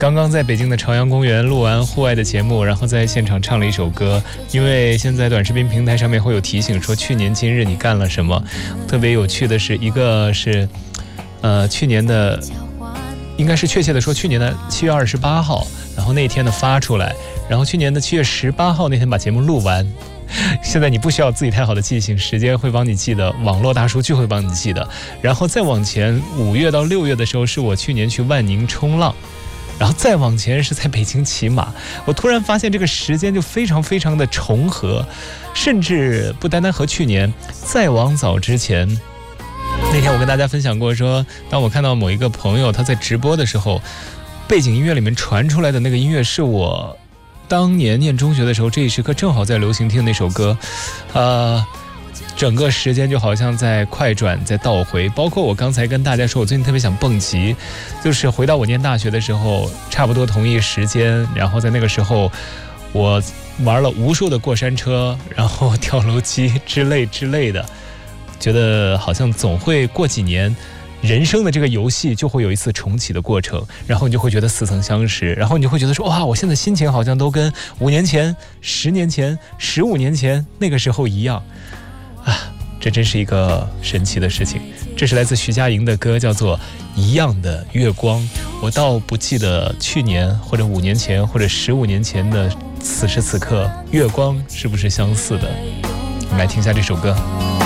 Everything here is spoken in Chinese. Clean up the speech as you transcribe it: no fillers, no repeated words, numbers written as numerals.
刚刚在北京的朝阳公园录完户外的节目，然后在现场唱了一首歌。因为现在短视频平台上面会有提醒说去年今日你干了什么。特别有趣的是，一个是去年的，应该是确切的说去年的7月28号，然后那天的发出来，然后去年的7月18号那天把节目录完。现在你不需要自己太好的记性，时间会帮你记得，网络大数据会帮你记得。然后再往前5月到6月的时候，是我去年去万宁冲浪，然后再往前是在北京骑马。我突然发现这个时间就非常非常的重合，甚至不单单和去年，再往早之前。那天我跟大家分享过说，当我看到某一个朋友他在直播的时候，背景音乐里面传出来的那个音乐是我当年念中学的时候这一时刻正好在流行听的那首歌。整个时间就好像在快转，在倒回。包括我刚才跟大家说我最近特别想蹦极，就是回到我念大学的时候，差不多同一时间，然后在那个时候我玩了无数的过山车，然后跳楼机之类的，觉得好像总会过几年人生的这个游戏就会有一次重启的过程，然后你就会觉得似曾相识，然后你就会觉得说哇，我现在心情好像都跟5年前、10年前、15年前那个时候一样啊，这真是一个神奇的事情。这是来自徐佳莹的歌，叫做《一样的月光》。我倒不记得去年或者5年前或者15年前的此时此刻月光是不是相似的。我们来听一下这首歌。